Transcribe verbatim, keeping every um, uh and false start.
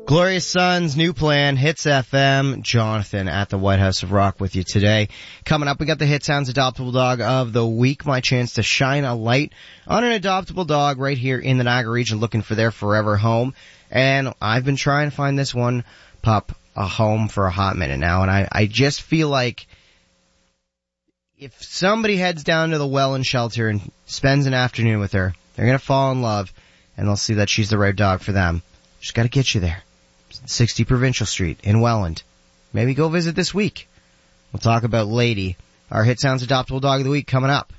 Glorious Sons, New Plan, Hits F M, Jonathan at the White House of Rock with you today. Coming up, we got the Hit Sounds Adoptable Dog of the Week, my chance to shine a light on an adoptable dog right here in the Niagara region looking for their forever home. And I've been trying to find this one pup a home for a hot minute now, and I, I just feel like if somebody heads down to the Welland shelter and spends an afternoon with her, they're going to fall in love, and they'll see that she's the right dog for them. Just got to get you there. sixty Provincial Street in Welland. Maybe go visit this week. We'll talk about Lady, our Hit Sounds Adoptable Dog of the Week, coming up.